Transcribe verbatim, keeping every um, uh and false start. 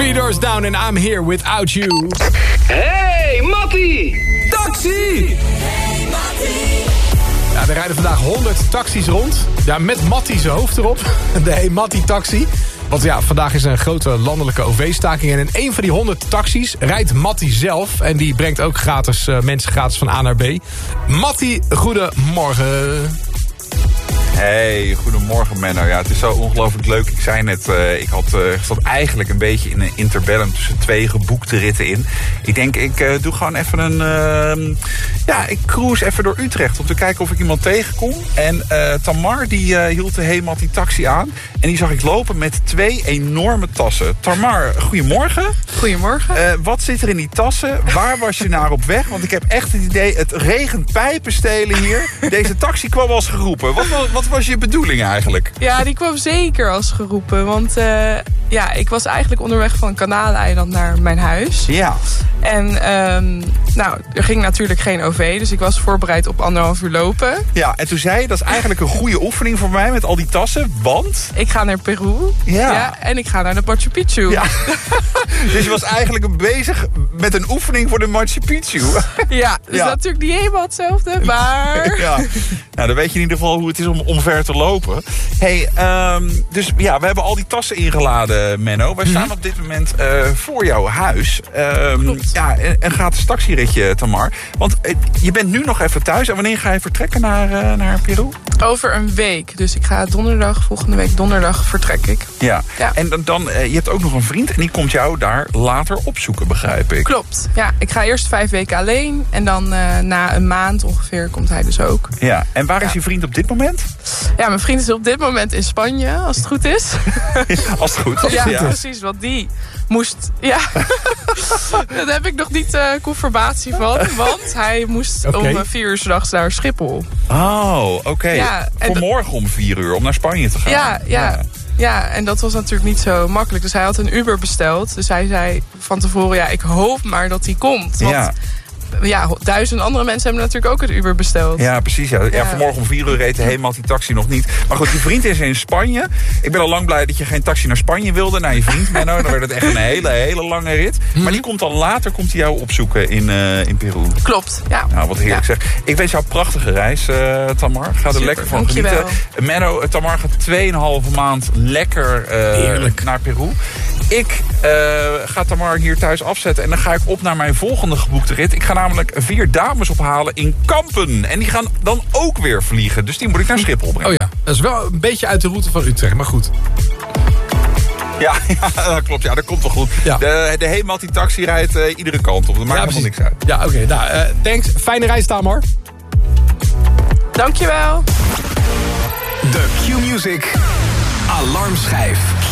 Three Doors Down and I'm Here Without You. Hey, Mattie! Taxi! Hey, Mattie! Ja, er rijden vandaag honderd taxis rond. Ja, met Mattie zijn hoofd erop. De Hey Mattie taxi. Want ja, vandaag is een grote landelijke O V-staking. En in een van die honderd taxis rijdt Mattie zelf. En die brengt ook gratis uh, mensen gratis van A naar B. Mattie, goedemorgen. Hey, goedemorgen Menno. Ja, het is zo ongelooflijk leuk. Ik zei net, uh, ik had uh, zat eigenlijk een beetje in een interbellum tussen twee geboekte ritten in. Ik denk, ik uh, doe gewoon even een... Uh, ja, ik cruise even door Utrecht om te kijken of ik iemand tegenkom. En uh, Tamar, die uh, hield de Hey Mattie taxi aan. En die zag ik lopen met twee enorme tassen. Tamar, goedemorgen. Goedemorgen. Uh, wat zit er in die tassen? Waar was je naar op weg? Want ik heb echt het idee, het regent pijpenstelen hier. Deze taxi kwam als geroepen. Wat, wat, wat was je bedoeling eigenlijk? Ja, die kwam zeker als geroepen. Want uh, ja, ik was eigenlijk onderweg van Kanaleiland naar mijn huis. Ja. En um, nou, er ging natuurlijk geen O V. Dus ik was voorbereid op anderhalf uur lopen. Ja, en toen zei je, dat is eigenlijk een goede oefening voor mij met al die tassen. Want? Ik ga naar Peru. Ja. Ja, en ik ga naar de Machu Picchu. Ja. Dus je was eigenlijk bezig met een oefening voor de Machu Picchu. Ja, dus ja. natuurlijk niet helemaal hetzelfde. Maar... Ja. Nou, dan weet je in ieder geval hoe het is om, om ver te lopen. Hey, um, dus ja, we hebben al die tassen ingeladen, Menno. Wij staan op dit moment uh, voor jouw huis. Um, ja, een, een gratis taxiritje, Tamar. Want uh, je bent nu nog even thuis. En wanneer ga je vertrekken naar, uh, naar Peru? Over een week. Dus ik ga donderdag, volgende week donderdag vertrek ik. Ja, ja. En dan, dan uh, je hebt ook nog een vriend en die komt jou daar later opzoeken, begrijp ik. Klopt. Ja, ik ga eerst vijf weken alleen. En dan uh, na een maand ongeveer komt hij dus ook. Ja, en waar is ja. je vriend op dit moment? Ja, mijn vriend is op dit moment in Spanje, als het goed is. Als het goed is, ja. ja. Precies, want die moest... Ja, daar heb ik nog niet uh, confirmatie van. Want hij moest okay. om vier uur 's nachts naar Schiphol. Oh, oké. Okay. Ja, Voor morgen om vier uur om naar Spanje te gaan. Ja, ja. ja. Ja, en dat was natuurlijk niet zo makkelijk. Dus hij had een Uber besteld. Dus hij zei van tevoren, ja, ik hoop maar dat hij komt. Want ja. Ja, duizend andere mensen hebben natuurlijk ook het Uber besteld. Ja, precies. Ja. Ja, ja. Vanmorgen om vier uur reed helemaal die taxi nog niet. Maar goed, je vriend is in Spanje. Ik ben al lang blij dat je geen taxi naar Spanje wilde. Naar je vriend, Menno. Dan werd het echt een hele, hele lange rit. Maar die komt dan later komt hij jou opzoeken in, uh, in Peru. Klopt, ja. Nou, wat heerlijk ja. zeg. Ik wens jou een prachtige reis, uh, Tamar. Ga er Super, lekker van dankjewel. genieten. Menno, Tamar gaat tweeënhalve maand lekker uh, naar Peru. Ik uh, ga Tamar hier thuis afzetten. En dan ga ik op naar mijn volgende geboekte rit. Ik ga namelijk vier dames ophalen in Kampen. En die gaan dan ook weer vliegen. Dus die moet ik naar Schiphol brengen. Oh ja, dat is wel een beetje uit de route van Utrecht, maar goed. Ja, ja dat klopt. Ja, dat komt wel goed. Ja. De, de Hey Mattie taxi rijdt uh, iedere kant op. Dat maakt ja, helemaal niks uit. Ja, oké. Okay, nou, uh, thanks. Fijne reis, Tamar. Dankjewel. De Q-Music Alarmschijf.